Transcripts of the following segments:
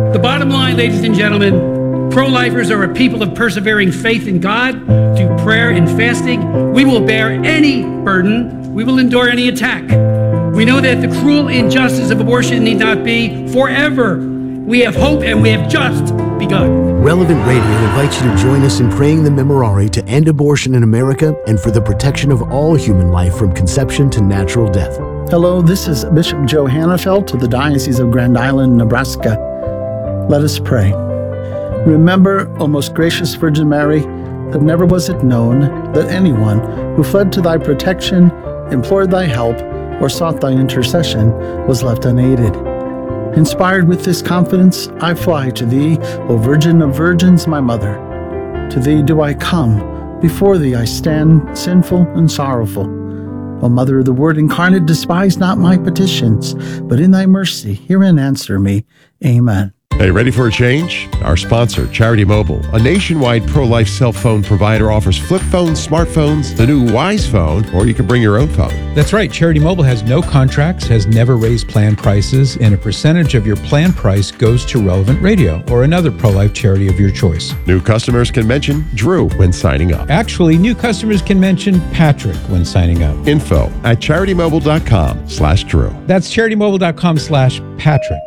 The bottom line, ladies and gentlemen, pro-lifers are a people of persevering faith in God through prayer and fasting. We will bear any burden. We will endure any attack. We know that the cruel injustice of abortion need not be forever. We have hope, and we have just begun. Relevant Radio invites you to join us in praying the Memorare to end abortion in America and for the protection of all human life from conception to natural death. Hello, this is Bishop Joe Hannafelt of the Diocese of Grand Island, Nebraska. Let us pray. Remember, O most gracious Virgin Mary, that never was it known that anyone who fled to thy protection, implored thy help, or sought thy intercession was left unaided. Inspired with this confidence, I fly to thee, O Virgin of Virgins, my Mother. To thee do I come, before thee I stand, sinful and sorrowful. O Mother of the Word incarnate, despise not my petitions, but in thy mercy hear and answer me. Amen. Hey, ready for a change? Our sponsor, Charity Mobile, a nationwide pro-life cell phone provider, offers flip phones, smartphones, the new Wise phone, or you can bring your own phone. That's right. Charity Mobile has no contracts, has never raised plan prices, and a percentage of your plan price goes to Relevant Radio or another pro-life charity of your choice. New customers can mention Drew when signing up. Actually, new customers can mention Patrick when signing up. Info at CharityMobile.com/Drew. That's CharityMobile.com/Patrick.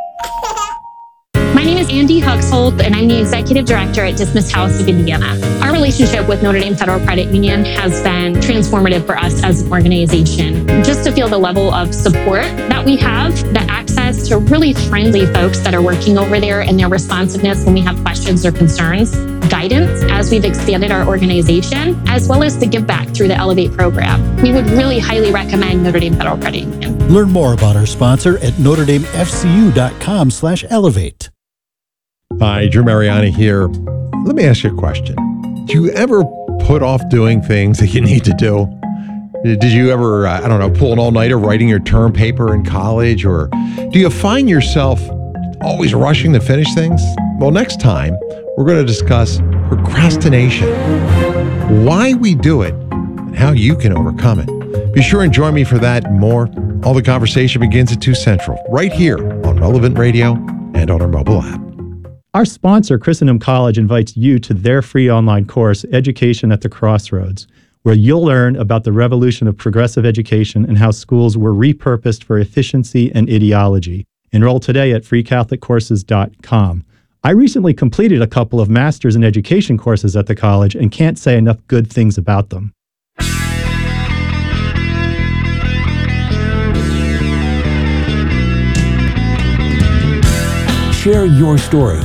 My name is Andy Huxholt, and I'm the Executive Director at Dismiss House of Indiana. Our relationship with Notre Dame Federal Credit Union has been transformative for us as an organization. Just to feel the level of support that we have, the access to really friendly folks that are working over there, and their responsiveness when we have questions or concerns, guidance as we've expanded our organization, as well as the give back through the Elevate program. We would really highly recommend Notre Dame Federal Credit Union. Learn more about our sponsor at NotreDameFCU.com/elevate. Hi, Drew Mariani here. Let me ask you a question. Do you ever put off doing things that you need to do? Did you ever, pull an all-nighter writing your term paper in college? Or do you find yourself always rushing to finish things? Well, next time, we're going to discuss procrastination, why we do it, and how you can overcome it. Be sure and join me for that and more. All the conversation begins at 2 Central, right here on Relevant Radio and on our mobile app. Our sponsor, Christendom College, invites you to their free online course, Education at the Crossroads, where you'll learn about the revolution of progressive education and how schools were repurposed for efficiency and ideology. Enroll today at freecatholiccourses.com. I recently completed a couple of Masters in Education courses at the college and can't say enough good things about them. Share your story.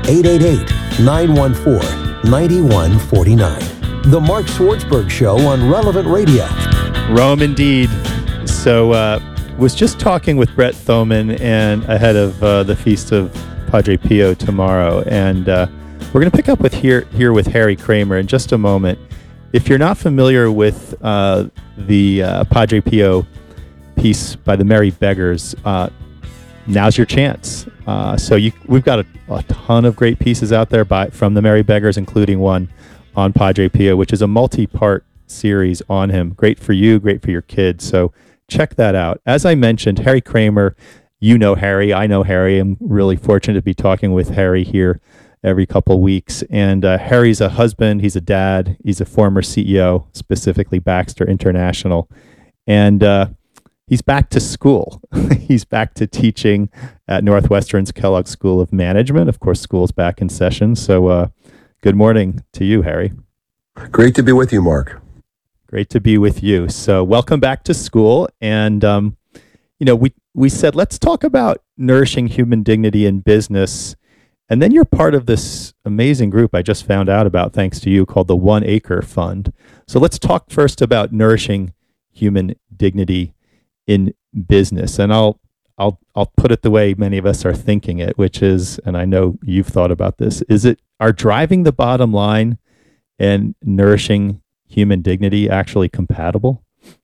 888-914-9149. The Mark Swartzberg Show on Relevant Radio. Rome indeed. So, was just talking with Brett Thoman and ahead of the Feast of Padre Pio tomorrow, and we're going to pick up here with Harry Kramer in just a moment. If you're not familiar with the Padre Pio piece by the Merry Beggars, now's your chance. We've got a ton of great pieces out there from the Merry Beggars, including one on Padre Pio, which is a multi-part series on him. Great for you, great for your kids. So check that out. As I mentioned, Harry Kramer, you know Harry, I know Harry. I'm really fortunate to be talking with Harry here every couple weeks. And Harry's a husband, he's a dad, he's a former CEO, specifically Baxter International. And he's back to school. He's back to teaching at Northwestern's Kellogg School of Management. Of course, school's back in session. So good morning to you, Harry. Great to be with you, Mark. Great to be with you. So welcome back to school. And, we said, let's talk about nourishing human dignity in business. And then you're part of this amazing group I just found out about, thanks to you, called the 1 Acre Fund. So let's talk first about nourishing human dignity in business. And I'll put it the way many of us are thinking it, which is, and I know you've thought about this, are driving the bottom line and nourishing human dignity actually compatible?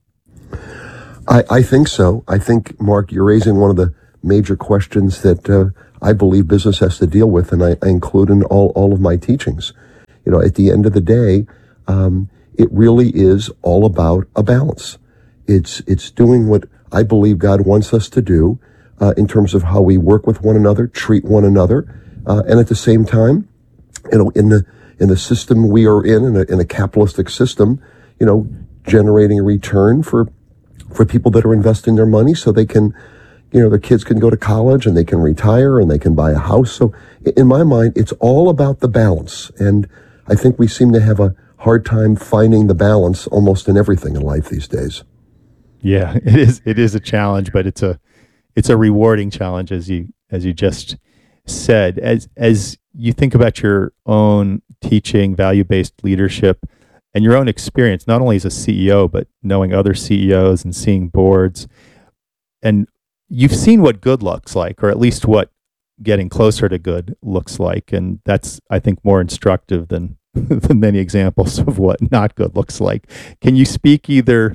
I think so. I think, Mark, you're raising one of the major questions that I believe business has to deal with, and I include in all of my teachings. At the end of the day, it really is all about a balance. It's doing what I believe God wants us to do, in terms of how we work with one another, treat one another, and at the same time, in the system we are in a capitalistic system, generating a return for people that are investing their money so they can, their kids can go to college and they can retire and they can buy a house. So in my mind, it's all about the balance. And I think we seem to have a hard time finding the balance almost in everything in life these days. Yeah, it is a challenge, but it's a rewarding challenge, as you just said. As you think about your own teaching, value-based leadership, and your own experience, not only as a CEO, but knowing other CEOs and seeing boards, and you've seen what good looks like, or at least what getting closer to good looks like, and that's, I think, more instructive than the many examples of what not good looks like. Can you speak either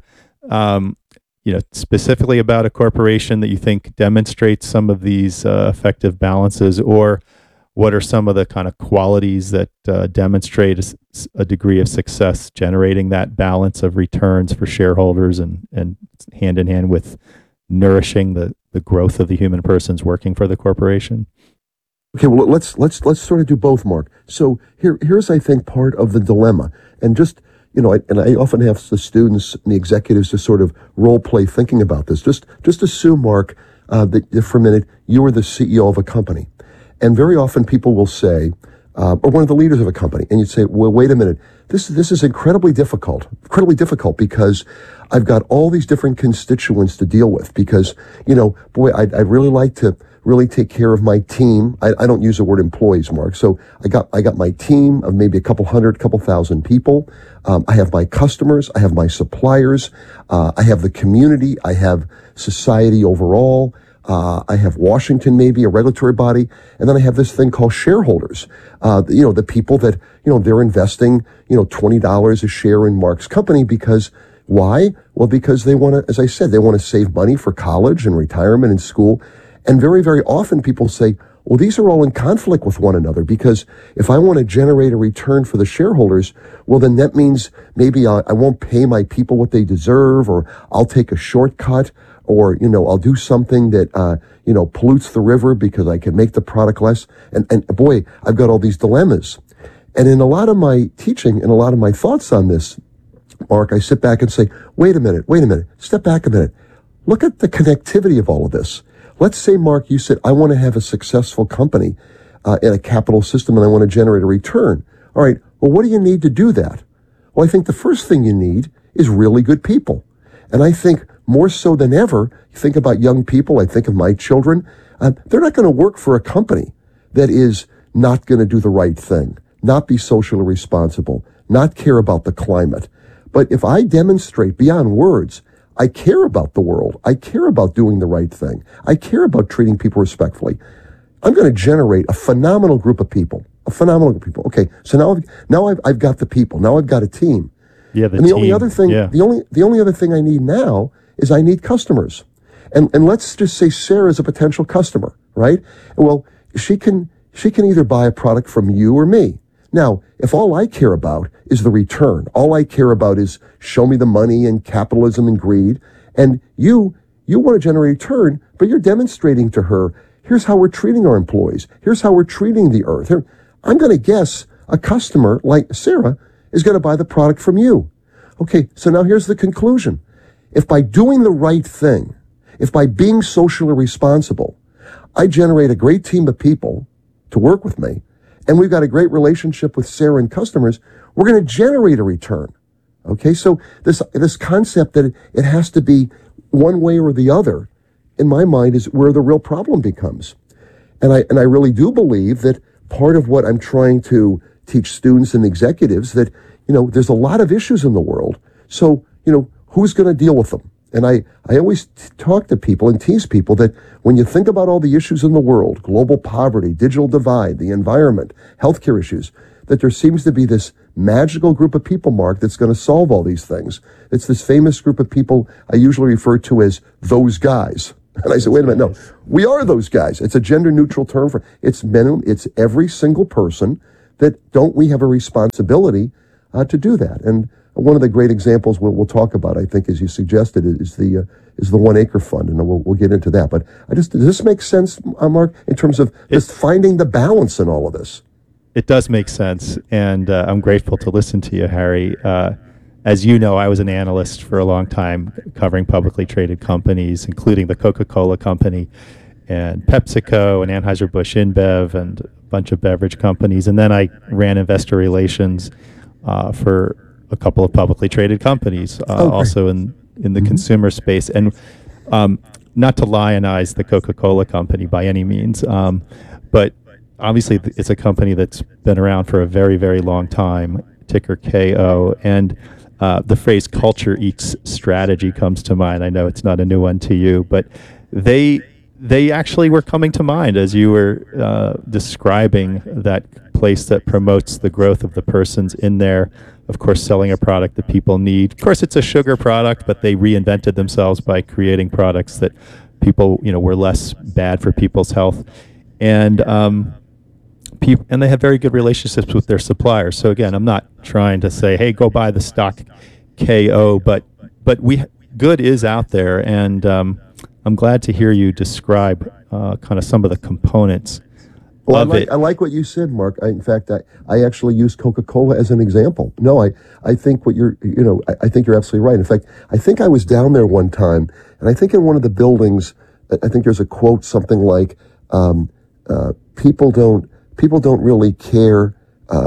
specifically about a corporation that you think demonstrates some of these effective balances, or what are some of the kind of qualities that demonstrate a degree of success generating that balance of returns for shareholders and hand in hand with nourishing the growth of the human persons working for the corporation? Okay, well, let's sort of do both, Mark. So here's, I think, part of the dilemma. And just, and I often have the students and the executives to sort of role play thinking about this. Just assume, Mark, that for a minute, you are the CEO of a company. And very often people will say, or one of the leaders of a company, and you'd say, well, wait a minute, this is incredibly difficult because I've got all these different constituents to deal with because, I'd really like to really take care of my team. I don't use the word employees, Mark. So I got my team of maybe a couple thousand people. I have my customers. I have my suppliers. I have the community. I have society overall. I have Washington, maybe a regulatory body. And then I have this thing called shareholders. The people that, they're investing, $20 a share in Mark's company because why? Well, because they want to, as I said, they want to save money for college and retirement and school. And very, very often people say, well, these are all in conflict with one another because if I want to generate a return for the shareholders, well, then that means maybe I won't pay my people what they deserve, or I'll take a shortcut, or, I'll do something that, pollutes the river because I can make the product less. And boy, I've got all these dilemmas. And in a lot of my teaching and a lot of my thoughts on this, Mark, I sit back and say, wait a minute, step back a minute. Look at the connectivity of all of this. Let's say, Mark, you said, I want to have a successful company in a capital system and I want to generate a return. All right, well, what do you need to do that? Well, I think the first thing you need is really good people. And I think more so than ever, you think about young people, I think of my children, they're not going to work for a company that is not going to do the right thing, not be socially responsible, not care about the climate. But if I demonstrate beyond words, I care about the world, I care about doing the right thing, I care about treating people respectfully, I'm going to generate a phenomenal group of people, Okay, so now I've got the people, now I've got a team. Yeah, the and the team. only other thing, the only other thing I need now is I need customers. And let's just say Sarah is a potential customer, right? Well, she can either buy a product from you or me. Now, if all I care about is the return, all I care about is show me the money and capitalism and greed, and you want to generate a return, but you're demonstrating to her, here's how we're treating our employees, here's how we're treating the earth. I'm going to guess a customer like Sarah is going to buy the product from you. Okay, so now here's the conclusion. If by doing the right thing, if by being socially responsible, I generate a great team of people to work with me, and we've got a great relationship with Sarah and customers, we're going to generate a return. Okay, so this concept that it has to be one way or the other, in my mind, is where the real problem becomes. And I really do believe that part of what I'm trying to teach students and executives that, there's a lot of issues in the world. So, who's going to deal with them? And I always talk to people and tease people that when you think about all the issues in the world, global poverty, digital divide, the environment, healthcare issues, that there seems to be this magical group of people, Mark, that's going to solve all these things. It's this famous group of people I usually refer to as those guys. And I said, wait a minute, no, we are those guys. It's a gender neutral term for it's every single person that we have a responsibility to do that. And one of the great examples we'll talk about, I think, as you suggested, is the 1 Acre Fund, and we'll get into that. But does this make sense, Mark, in terms of just finding the balance in all of this? It does make sense, and I'm grateful to listen to you, Harry. As you know, I was an analyst for a long time covering publicly traded companies, including the Coca-Cola Company and PepsiCo and Anheuser-Busch InBev and a bunch of beverage companies. And then I ran investor relations for a couple of publicly traded companies, also in the consumer space. And not to lionize the Coca-Cola Company by any means, but obviously it's a company that's been around for a very, very long time, ticker KO. And the phrase culture eats strategy comes to mind. I know it's not a new one to you, but they actually were coming to mind as you were describing that place that promotes the growth of the persons in there, of course, selling a product that people need. Of course, it's a sugar product, but they reinvented themselves by creating products that people, were less bad for people's health. And and they have very good relationships with their suppliers. So again, I'm not trying to say, hey, go buy the stock KO, but good is out there, and I'm glad to hear you describe kind of some of the components. Well, I like what you said, Mark. In fact, I actually use Coca-Cola as an example. No, I think I think you're absolutely right. In fact, I think I was down there one time, and I think in one of the buildings, I think there's a quote, something like, people don't really care,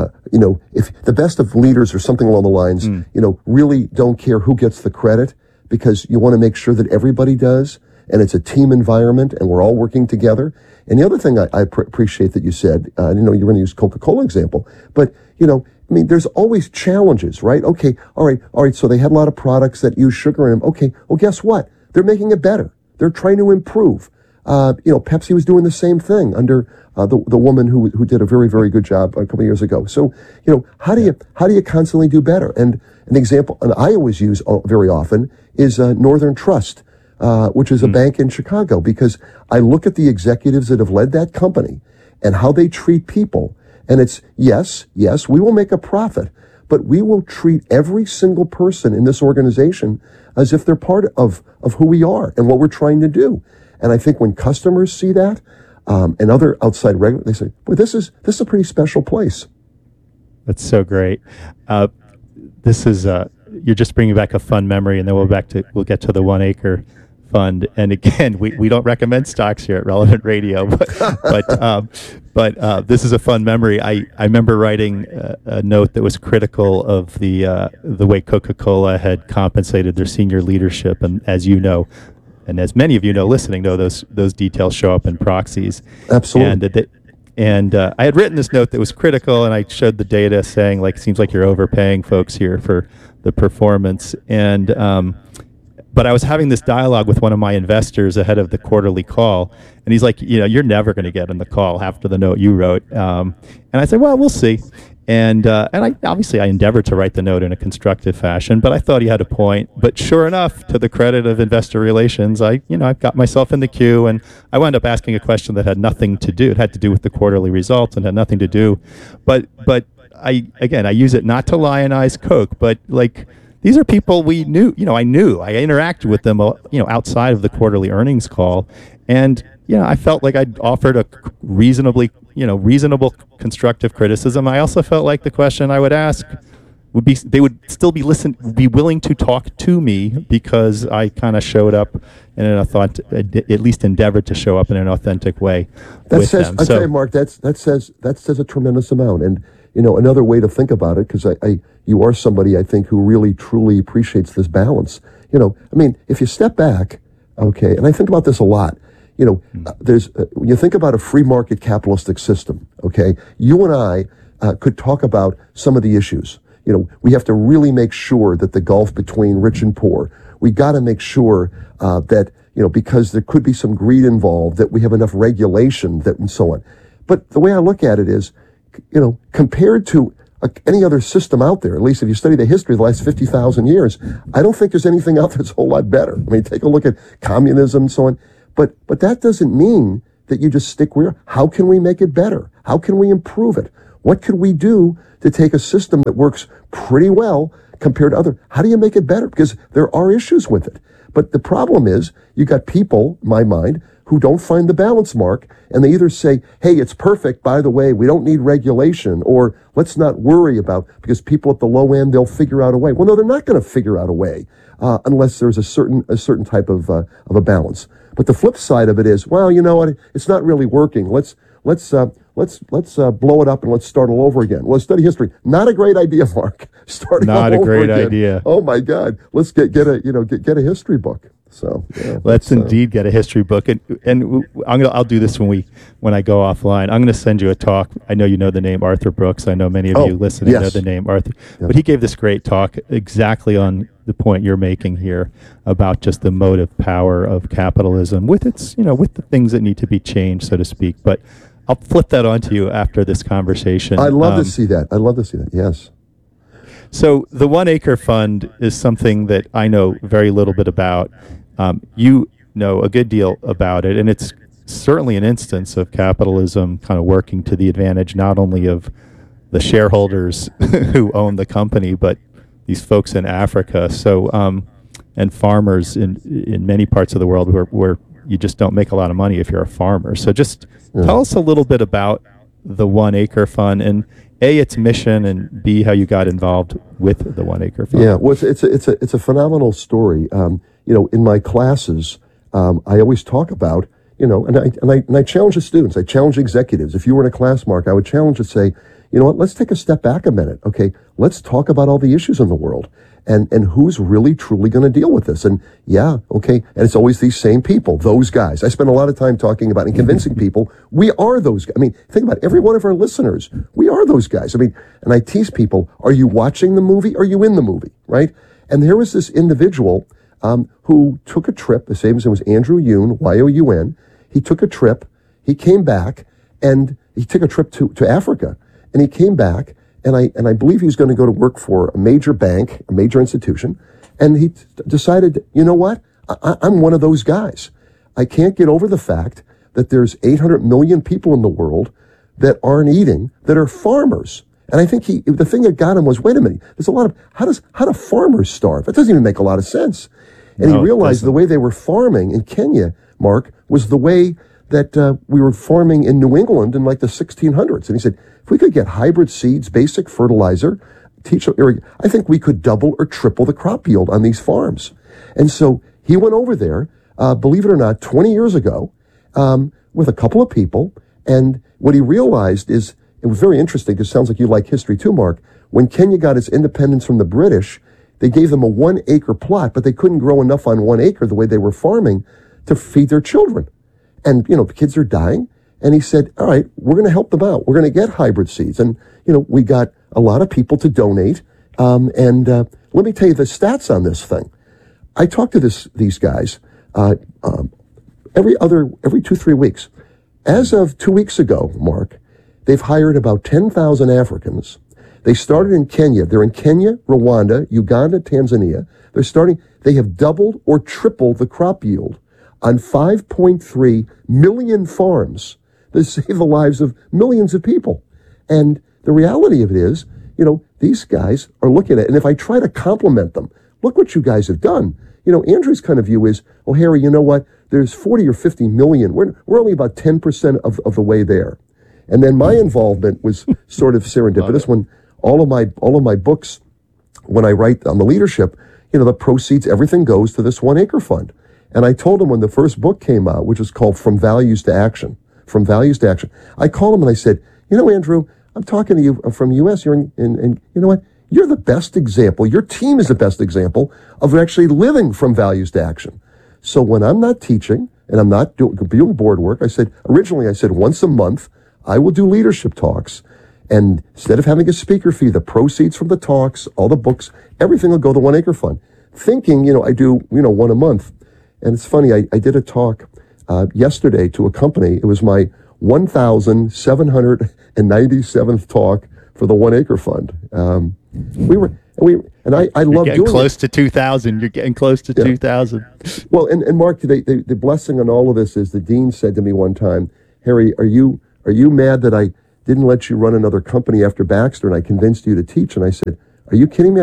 if the best of leaders or something along the lines, really don't care who gets the credit, because you want to make sure that everybody does, and it's a team environment, and we're all working together. And the other thing I appreciate that you said, you're going to use Coca-Cola example, but, there's always challenges, right? Okay, all right, so they had a lot of products that use sugar in them. Okay, well, guess what? They're making it better. They're trying to improve. Pepsi was doing the same thing under the woman who did a very, very good job a couple of years ago. So, how do you constantly do better? And an example, and I always use very often, is Northern Trust, which is a bank in Chicago, because I look at the executives that have led that company and how they treat people. And it's, yes, we will make a profit, but we will treat every single person in this organization as if they're part of who we are and what we're trying to do. And I think when customers see that, and other outside regulators, they say, boy, this is a pretty special place. That's so great. This is, you're just bringing back a fun memory, and then we'll get to the 1 Acre Fund. And again, we don't recommend stocks here at Relevant Radio, but this is a fun memory. I remember writing a note that was critical of the way Coca-Cola had compensated their senior leadership, and as you know, and as many of you know listening, those details show up in proxies. Absolutely. And I had written this note that was critical, and I showed the data saying, seems like you're overpaying folks here for the performance. And but I was having this dialogue with one of my investors ahead of the quarterly call, and he's like, you're never going to get in the call after the note you wrote. And I said, well, we'll see. And I endeavored to write the note in a constructive fashion, but I thought he had a point. But sure enough, to the credit of investor relations, I got myself in the queue, and I wound up asking a question that had nothing to do. It had to do with the quarterly results and had nothing to do. But I use it not to lionize Coke, but these are people we knew. I interacted with them, outside of the quarterly earnings call, and I felt like I'd offered a reasonable constructive criticism. I also felt like the question I would ask would be, they would still be willing to talk to me, because I kind of showed up in at least endeavored to show up in an authentic way with them. I tell you, Mark, that says a tremendous amount. And another way to think about it, because you are somebody I think who really truly appreciates this balance. If you step back, okay, and I think about this a lot. There's when you think about a free market capitalistic system, okay, you and I could talk about some of the issues. We have to really make sure that the gulf between rich and poor, we got to make sure that, because there could be some greed involved, that we have enough regulation, that and so on. But the way I look at it is, compared to any other system out there, at least if you study the history of the last 50,000 years, I don't think there's anything out there that's a whole lot better. Take a look at communism and so on. But that doesn't mean that you just stick where. How can we make it better? How can we improve it? What could we do to take a system that works pretty well, compared to other. How do you make it better? Because there are issues with it. But the problem is you got people, in my mind, who don't find the balance, Mark, and they either say, hey, it's perfect, by the way, we don't need regulation, or let's not worry about, because people at the low end, they'll figure out a way. Well, no, they're not going to figure out a way unless there's a certain type of a balance. But the flip side of it is, well, you know what, it's not really working. Let's blow it up and let's start all over again. Well, study history. Not a great idea, Mark. Starting all over again. Not a great idea. Oh my God. Let's get a history book. So let's indeed get a history book, and I'll do this when I go offline. I'm going to send you a talk. I know you know the name Arthur Brooks. I know many of you listening know the name Arthur, but he gave this great talk exactly on the point you're making here about just the motive power of capitalism with its, with the things that need to be changed, so to speak. But I'll flip that onto you after this conversation. I'd love to see that. Yes. So the 1 Acre Fund is something that I know very little bit about. You know a good deal about it, and it's certainly an instance of capitalism kind of working to the advantage not only of the shareholders who own the company, but these folks in Africa. So, and farmers in many parts of the world where you just don't make a lot of money if you're a farmer. So just tell us a little bit about the 1 Acre Fund, and A, its mission, and B, how you got involved with the 1 Acre Fund. Yeah, well, it's a phenomenal story. In my classes, I always talk about, and I challenge the students, I challenge executives. If you were in a class, Mark, I would challenge to say, you know what, let's take a step back a minute. Okay, let's talk about all the issues in the world and who's really truly going to deal with this. And and it's always these same people, those guys. I spend a lot of time talking about and convincing people we are those guys. I mean, think about it, every one of our listeners. We are those guys. I mean, and I tease people, are you watching the movie? Are you in the movie? Right? And there was this individual who took a trip, the same as it was Andrew Youn, Y-O-U-N. He took a trip, he came back, and he took a trip to Africa. And he came back, and I believe he was going to go to work for a major bank, a major institution, and he decided, you know what, I'm one of those guys. I can't get over the fact that there's 800 million people in the world that aren't eating, that are farmers. And I think the thing that got him was, wait a minute, there's a lot of, how do farmers starve? That doesn't even make a lot of sense. And he realized the way they were farming in Kenya, Mark, was the way that we were farming in New England in like the 1600s. And he said, if we could get hybrid seeds, basic fertilizer, I think we could double or triple the crop yield on these farms. And so he went over there, believe it or not, 20 years ago, with a couple of people. And what he realized is, it was very interesting, because it sounds like you like history too, Mark. When Kenya got its independence from the British, they gave them a 1 acre plot, but they couldn't grow enough on 1 acre the way they were farming to feed their children. And, the kids are dying. And he said, all right, we're going to help them out. We're going to get hybrid seeds. And, we got a lot of people to donate. And let me tell you the stats on this thing. I talk to these guys every 2-3 weeks. As of 2 weeks ago, Mark, they've hired about 10,000 Africans. They started in Kenya. They're in Kenya, Rwanda, Uganda, Tanzania. They have doubled or tripled the crop yield on 5.3 million farms that save the lives of millions of people. And the reality of it is, these guys are looking at it. And if I try to compliment them, look what you guys have done. Andrew's kind of view is, oh, Harry, you know what? There's 40 or 50 million. We're only about 10% of the way there. And then my involvement was sort of serendipitous when all of my books, when I write on the leadership, the proceeds, everything goes to this 1 Acre Fund. And I told him when the first book came out, which was called From Values to Action, I called him and I said, Andrew, I'm talking to you from U.S. You're and you know what? You're the best example. Your team is the best example of actually living from values to action. So when I'm not teaching and I'm not doing board work, originally I said once a month, I will do leadership talks. And instead of having a speaker fee, the proceeds from the talks, all the books, everything will go to the 1 Acre Fund. Thinking, I do, one a month. And it's funny, I did a talk yesterday to a company. It was my 1,797th talk for the 1 Acre Fund. I love doing close to 2,000. You're getting close to 2,000. Well, and Mark, the blessing on all of this is the dean said to me one time, Harry, are you mad that I didn't let you run another company after Baxter and I convinced you to teach? And I said, are you kidding me? I said,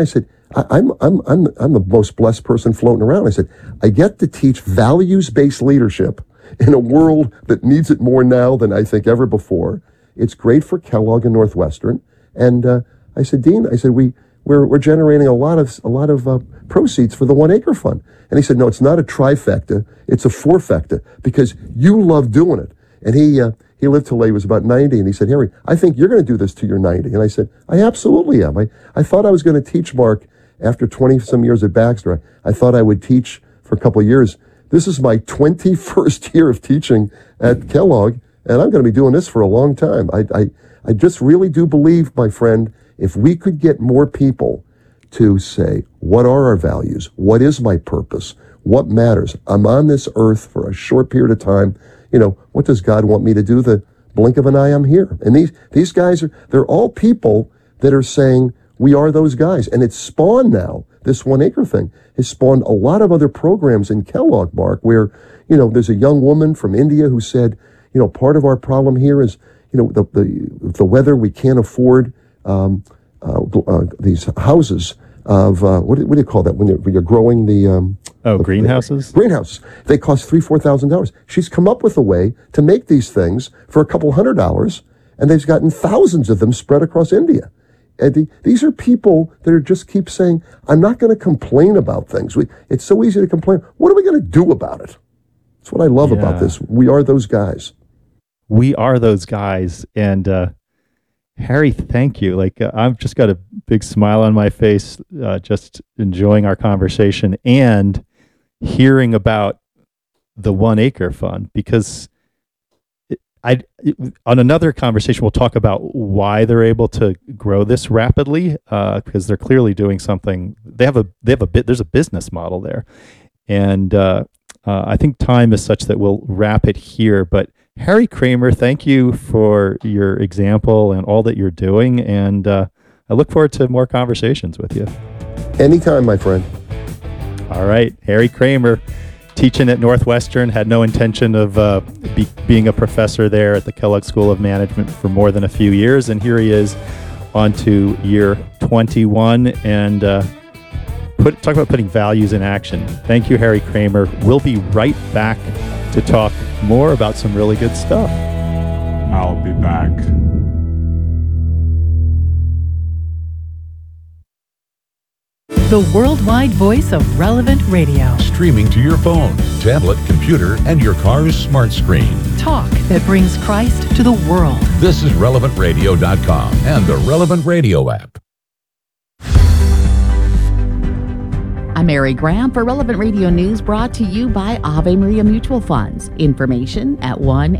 I'm the most blessed person floating around. I said, I get to teach values-based leadership in a world that needs it more now than I think ever before. It's great for Kellogg and Northwestern. And I said, Dean, I said, we're generating a lot of proceeds for the 1 Acre Fund. And he said, no, it's not a trifecta, it's a fourfecta, because you love doing it. And he lived till he was about 90, and he said, Harry, I think you're going to do this till you're 90. And I said, I absolutely am. I thought I was going to teach, Mark, after 20-some years at Baxter. I thought I would teach for a couple of years. This is my 21st year of teaching at Kellogg, and I'm going to be doing this for a long time. I just really do believe, my friend, if we could get more people to say, what are our values? What is my purpose? What matters? I'm on this earth for a short period of time. You know, what does God want me to do? The blink of an eye, I'm here. And these guys they're all people that are saying, we are those guys. And it's spawned now, this 1 Acre thing has spawned a lot of other programs in Kellogg, Mark, where, you know, there's a young woman from India who said, you know, part of our problem here is, you know, the weather, we can't afford these houses of what do you call that when you're growing the greenhouses? Greenhouse. They cost $3,000-$4,000. She's come up with a way to make these things for a couple $100, and they've gotten thousands of them spread across India. And these are people that are just keep saying, I'm not going to complain about things. It's so easy to complain. What are we going to do about it? That's what I love about this. We are those guys. We are those guys. And Harry, thank you. Like, I've just got a big smile on my face, just enjoying our conversation and hearing about the 1 Acre Fund, because on another conversation, we'll talk about why they're able to grow this rapidly, because they're clearly doing something. There's a business model there. And I think time is such that we'll wrap it here. But Harry Kramer, thank you for your example and all that you're doing. And I look forward to more conversations with you. Anytime, my friend. All right. Harry Kramer, teaching at Northwestern, had no intention of being a professor there at the Kellogg School of Management for more than a few years. And here he is on to year 21 and talk about putting values in action. Thank you, Harry Kramer. We'll be right back to talk more about some really good stuff. I'll be back. The worldwide voice of Relevant Radio. Streaming to your phone, tablet, computer, and your car's smart screen. Talk that brings Christ to the world. This is RelevantRadio.com and the Relevant Radio app. I'm Mary Graham for Relevant Radio News, brought to you by Ave Maria Mutual Funds. Information at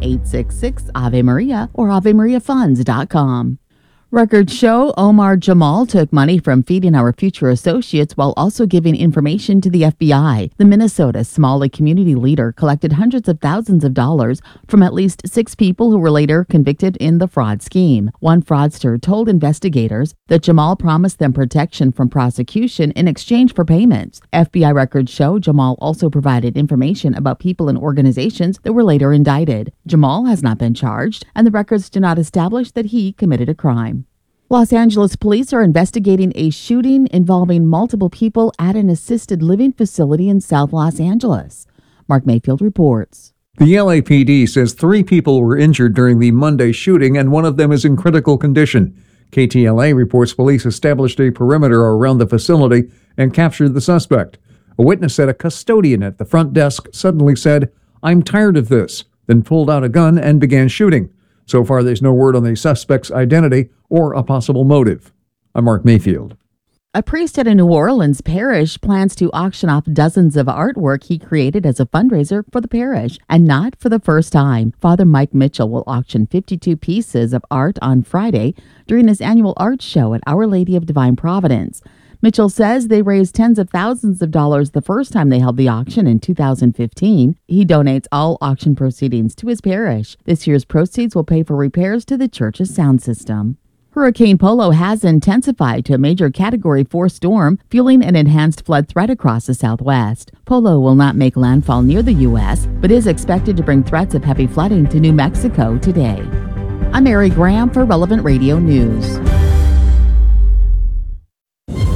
1-866-AVE-MARIA or AveMariaFunds.com. Records show Omar Jamal took money from Feeding Our Future associates while also giving information to the FBI. The Minnesota Smalley community leader collected hundreds of thousands of dollars from at least 6 people who were later convicted in the fraud scheme. One fraudster told investigators that Jamal promised them protection from prosecution in exchange for payments. FBI records show Jamal also provided information about people and organizations that were later indicted. Jamal has not been charged, and the records do not establish that he committed a crime. Los Angeles police are investigating a shooting involving multiple people at an assisted living facility in South Los Angeles. Mark Mayfield reports. The LAPD says 3 people were injured during the Monday shooting, and one of them is in critical condition. KTLA reports police established a perimeter around the facility and captured the suspect. A witness said a custodian at the front desk suddenly said, "I'm tired of this," then pulled out a gun and began shooting. So far, there's no word on the suspect's identity or a possible motive. I'm Mark Mayfield. A priest at a New Orleans parish plans to auction off dozens of artwork he created as a fundraiser for the parish, and not for the first time. Father Mike Mitchell will auction 52 pieces of art on Friday during his annual art show at Our Lady of Divine Providence. Mitchell says they raised tens of thousands of dollars the first time they held the auction in 2015. He donates all auction proceedings to his parish. This year's proceeds will pay for repairs to the church's sound system. Hurricane Polo has intensified to a major Category 4 storm, fueling an enhanced flood threat across the Southwest. Polo will not make landfall near the U.S., but is expected to bring threats of heavy flooding to New Mexico today. I'm Mary Graham for Relevant Radio News.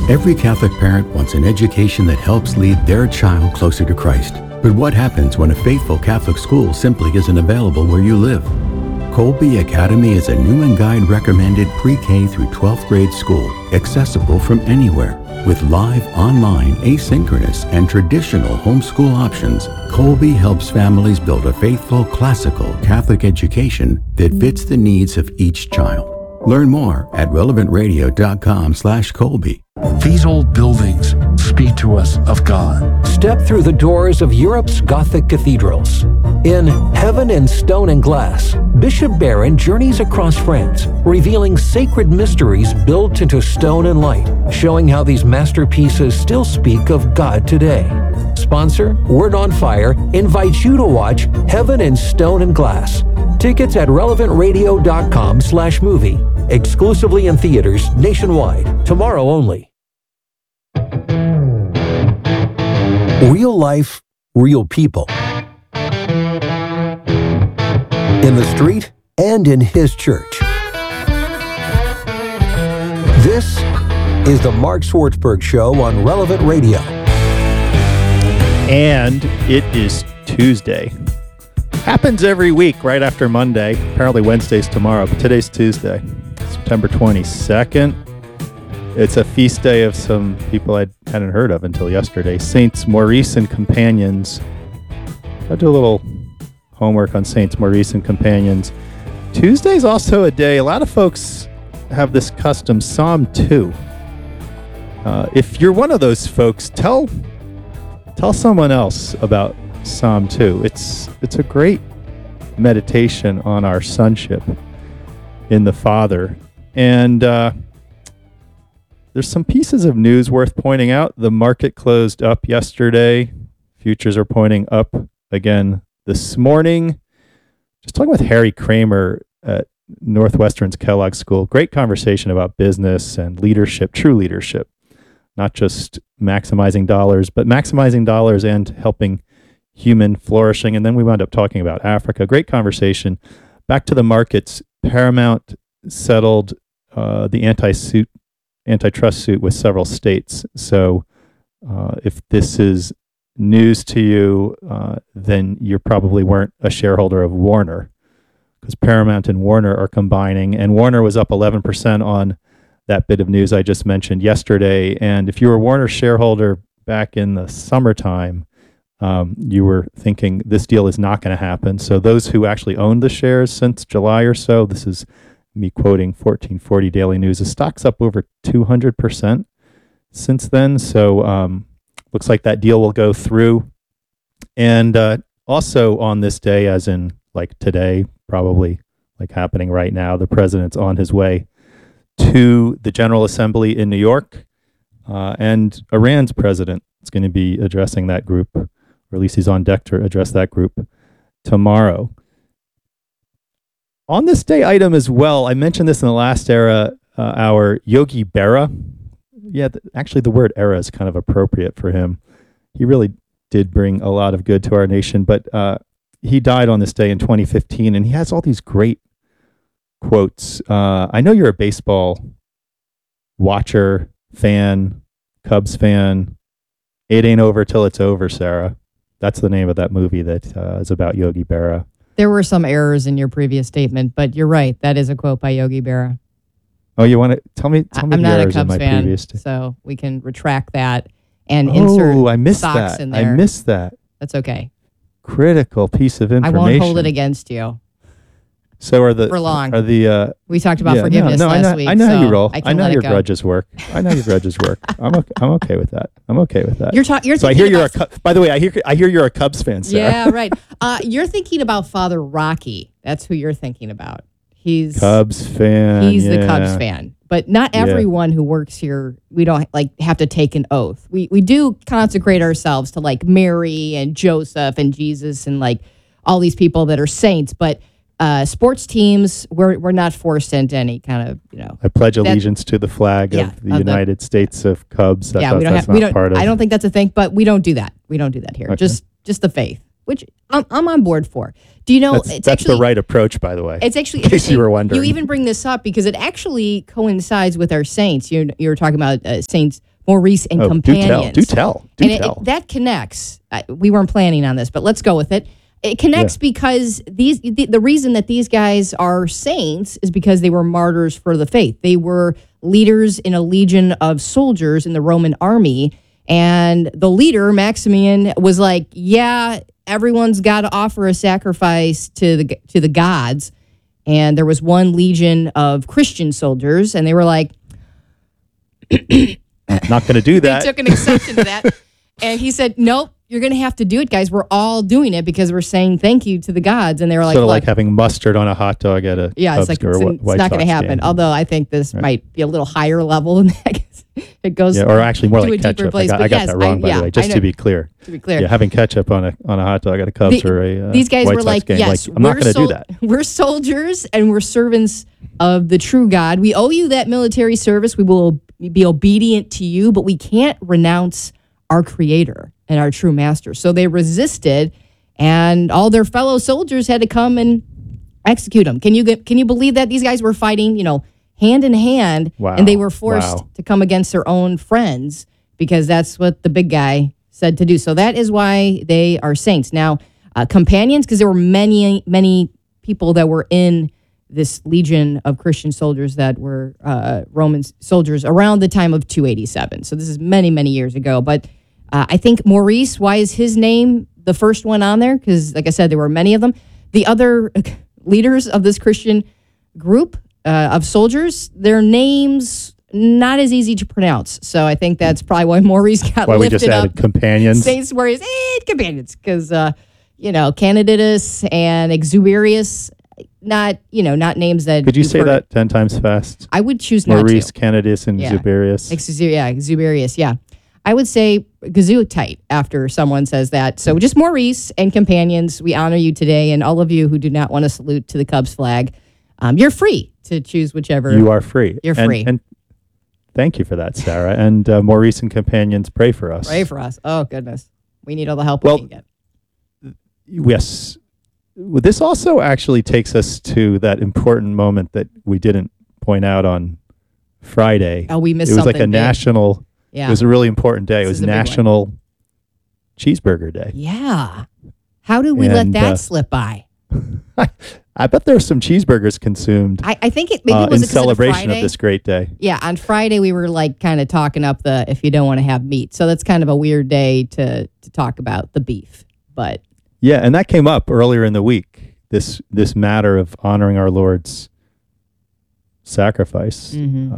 Every Catholic parent wants an education that helps lead their child closer to Christ. But what happens when a faithful Catholic school simply isn't available where you live? Colby Academy is a new and guide recommended pre-K through 12th grade school, accessible from anywhere. With live, online, asynchronous, and traditional homeschool options, Colby helps families build a faithful, classical Catholic education that fits the needs of each child. Learn more at relevantradio.com/Colby. These old buildings speak to us of God. Step through the doors of Europe's Gothic cathedrals. In Heaven in Stone and Glass, Bishop Barron journeys across France, revealing sacred mysteries built into stone and light, showing how these masterpieces still speak of God today. Sponsor, Word on Fire, invites you to watch Heaven in Stone and Glass. Tickets at relevantradio.com/movie. Exclusively in theaters nationwide. Tomorrow only. Real life, real people. In the street and in his church. This is the Mark Swartzberg Show on Relevant Radio. And it is Tuesday. Happens every week right after Monday. Apparently Wednesday's tomorrow, but today's Tuesday, September 22nd. It's a feast day of some people I hadn't heard of until yesterday. Saints Maurice and Companions. I'll do a little homework on Saints Maurice and Companions. Tuesday's also a day, a lot of folks have this custom, Psalm 2. If you're one of those folks, tell someone else about Psalm 2. It's a great meditation on our sonship in the Father. And there's some pieces of news worth pointing out. The market closed up yesterday. Futures are pointing up again this morning. Just talking with Harry Kramer at Northwestern's Kellogg School. Great conversation about business and leadership, true leadership. Not just maximizing dollars, but maximizing dollars and helping human flourishing. And then we wound up talking about Africa. Great conversation. Back to the markets. Paramount settled the antitrust suit with several states. So if this is news to you, then you probably weren't a shareholder of Warner, because Paramount and Warner are combining, and Warner was up 11% on that bit of news I just mentioned yesterday. And if you were a Warner shareholder back in the summertime, you were thinking this deal is not going to happen. So those who actually owned the shares since July or so, this is me quoting 1440 Daily News, the stock's up over 200% since then. So looks like that deal will go through. And also on this day, as in like today, probably like happening right now, the president's on his way to the General Assembly in New York, and Iran's president is going to be addressing that group, or at least he's on deck to address that group tomorrow. On this day item as well, I mentioned this in the last hour, Yogi Berra. Yeah, actually the word era is kind of appropriate for him. He really did bring a lot of good to our nation, but he died on this day in 2015, and he has all these great quotes. I know you're a baseball watcher, fan, Cubs fan. It ain't over till it's over, Sarah. That's the name of that movie that is about Yogi Berra. There were some errors in your previous statement, but you're right. That is a quote by Yogi Berra. Oh, you want to tell me I'm the not a errors in Cubs my fan, previous so we can retract that and insert I missed socks that. in there. I missed that. That's okay. Critical piece of I information. won't hold it against you. So are the For long. Are the We talked about forgiveness last week. I know how so you roll. I I know let your it go. grudges work. I know your grudges work. I'm okay with that. I'm okay with that. You're so I hear thinking you're about- by the way, I hear you're a Cubs fan, Sarah. Yeah, right. You're thinking about Father Rocky. That's who you're thinking about. He's Cubs fan. He's the yeah. Cubs fan. But not Yeah. everyone who works here, we don't have to take an oath. We do consecrate ourselves to like Mary and Joseph and Jesus and like all these people that are saints. But sports teams, we're not forced into any kind of, I pledge allegiance to the flag of the United States of Cubs. I thought that's not part of. I don't think that's a thing, but we don't do that. We don't do that here. Okay. Just the faith, which I'm on board for. Do you know? That's the right approach, by the way. It's actually in case you were wondering. You even bring this up because it actually coincides with our saints. You were talking about Saints Maurice and companions. Do tell. That connects. We weren't planning on this, but let's go with it. It connects because the reason that these guys are saints is because they were martyrs for the faith. They were leaders in a legion of soldiers in the Roman army, and the leader, Maximian, was like, yeah, everyone's got to offer a sacrifice to the gods. And there was one legion of Christian soldiers, and they were like, not going to do that. They took an exception to that. And he said, nope, you're going to have to do it, guys. We're all doing it because we're saying thank you to the gods. And they were like, sort of like having mustard on a hot dog at a it's like it's not going to happen. Game. Although I think this might be a little higher level than that. It goes or actually more like a deeper ketchup. place. I got that wrong, by the way. Just to be clear. Yeah, having ketchup on a hot dog at a Cubs or a these guys White were Sox like, game. yes, I'm not going to do that. We're soldiers and we're servants of the true God. We owe you that military service. We will be obedient to you, but we can't renounce our Creator and our true Master. So they resisted, and all their fellow soldiers had to come and execute them. Can you believe that these guys were fighting, hand in hand, and they were forced to come against their own friends because that's what the big guy said to do. So that is why they are saints. Now, companions, because there were many, many people that were in this legion of Christian soldiers that were Roman soldiers around the time of 287. So this is many, many years ago. But I think Maurice, why is his name the first one on there? Because, like I said, there were many of them. The other leaders of this Christian group of soldiers, their names not as easy to pronounce. So I think that's probably why Maurice got why lifted we just added up. companions. Saints, Maurice, companions. Because, Candidatus and Exuberius, not names that... Could you say that 10 times fast? I would choose not to. Maurice, Candidatus, and Exuberius. Exuberius, yeah. I would say gazootite after someone says that. So just Maurice and companions, we honor you today. And all of you who do not want to salute to the Cubs flag, you're free to choose whichever. You are free. You're free. And thank you for that, Sarah. And Maurice and companions, pray for us. Pray for us. Oh, goodness. We need all the help we can get. Yes. This also actually takes us to that important moment that we didn't point out on Friday. Oh, we missed something. It was something like a big. national... Yeah. It was a really important day. It was National Cheeseburger Day. Yeah. How did we let that slip by? I bet there were some cheeseburgers consumed. I think it maybe was in celebration of this great day. Yeah, on Friday we were like kind of talking up the if you don't want to have meat. So that's kind of a weird day to talk about the beef. But yeah, and that came up earlier in the week. This matter of honoring our Lord's sacrifice,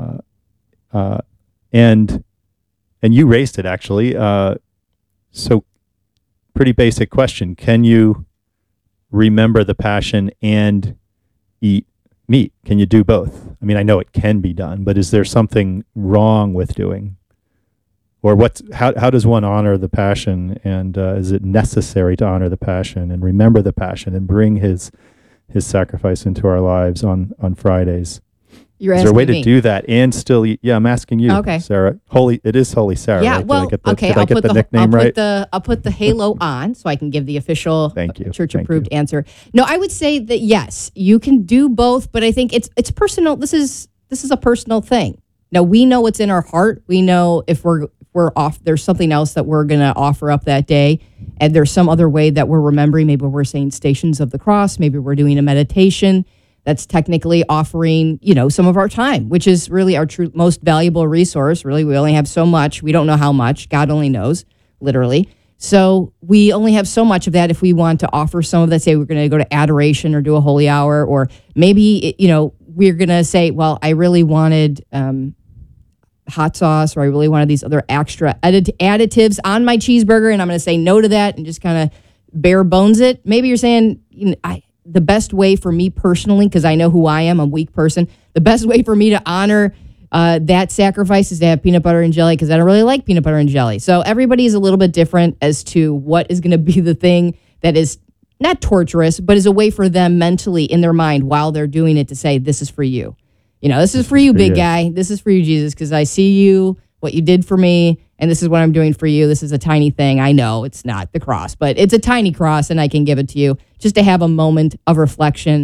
and you raised it actually. So, pretty basic question: can you remember the Passion and eat meat? Can you do both? I mean, I know it can be done, but is there something wrong with doing? Or how does one honor the Passion, and is it necessary to honor the Passion and remember the Passion and bring his sacrifice into our lives on Fridays? You're is there a way asking me. to do that and still eat? Yeah, I'm asking you, Okay. Sarah. It is Holy Sarah. yeah, right? well, did I I'll get put the nickname I'll right? I'll put the halo on so I can give the official Thank you. church approved answer. No, I would say that yes, you can do both, but I think it's personal. This is a personal thing. Now we know what's in our heart. We know if we're off, there's something else that we're going to offer up that day. And there's some other way that we're remembering. Maybe we're saying Stations of the Cross. Maybe we're doing a meditation. That's technically offering, some of our time, which is really our true most valuable resource. Really, we only have so much. We don't know how much. God only knows, literally. So we only have so much of that if we want to offer some of that. Say we're going to go to adoration or do a holy hour, or maybe, we're going to say, well, I really wanted hot sauce, or I really wanted these other extra additives on my cheeseburger, and I'm going to say no to that and just kind of bare bones it. Maybe you're saying, the best way for me personally, because I know who I am, I'm a weak person, the best way for me to honor that sacrifice is to have peanut butter and jelly, because I don't really like peanut butter and jelly. So everybody is a little bit different as to what is going to be the thing that is not torturous, but is a way for them mentally in their mind while they're doing it to say, this is for you. This is for you, big guy. This is for you, Jesus, because I see you, what you did for me, and this is what I'm doing for you. This is a tiny thing. I know it's not the cross, but it's a tiny cross, and I can give it to you just to have a moment of reflection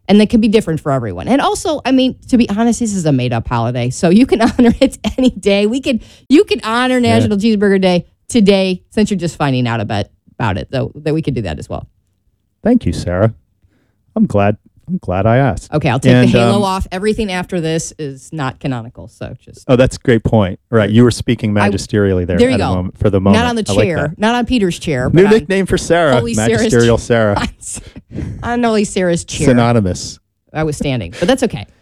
And that can be different for everyone. And also, I mean, to be honest, this is a made-up holiday. So you can honor it any day. You can honor National Cheeseburger Day today, since you're just finding out about it, though, that we could do that as well. Thank you, Sarah. I'm glad I asked. Okay, I'll take the halo off. Everything after this is not canonical. So just. Oh, that's a great point. Right. You were speaking magisterially there. There you go. For the moment. Not on the chair. Not on Peter's chair. New nickname for Sarah. Holy Magisterial Sarah. On Holy Sarah's chair. Synonymous. I was standing, but that's okay.